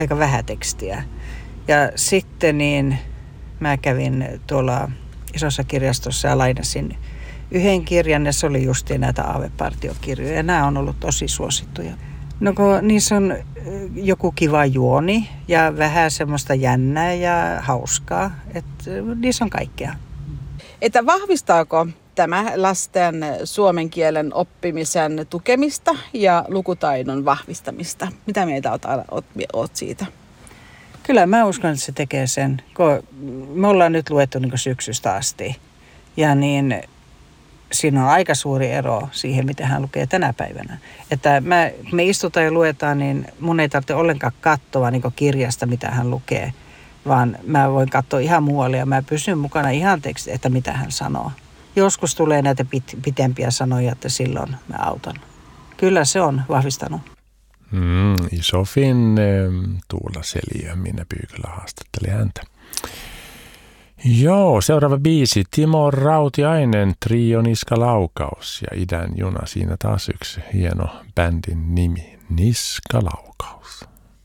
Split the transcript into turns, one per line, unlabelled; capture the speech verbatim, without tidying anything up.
aika vähän tekstiä. Ja sitten niin mä kävin tuolla isossa kirjastossa ja lainasin yhden kirjan, ja se oli justiin näitä aavepartiokirjoja. Ja nämä on ollut tosi suosittuja. No kun niissä on joku kiva juoni ja vähän semmoista jännää ja hauskaa, että niissä on kaikkea.
Että vahvistaako tämä lasten suomen kielen oppimisen tukemista ja lukutaidon vahvistamista? Mitä mieltä oot, oot, oot siitä?
Kyllä mä uskon, että se tekee sen, kun me ollaan nyt luettu niin kuin syksystä asti. Ja niin siinä on aika suuri ero siihen, miten hän lukee tänä päivänä. Että mä, me istutaan ja luetaan, niin mun ei tarvitse ollenkaan katsoa niin kuin kirjasta, mitä hän lukee. Vaan mä voin katsoa ihan muualle ja mä pysyn mukana ihan teksti, että mitä hän sanoo. Joskus tulee näitä pit- pitempiä sanoja, että silloin mä autan. Kyllä se on vahvistanut.
Mm, Isofin Tuula Seliö, minä Pyykälä haastatteli häntä. Joo, seuraava biisi. Timo Rautiainen, Trio Niskalaukaus ja Idän juna. Siinä taas yksi hieno bändin nimi, Niskalaukaus.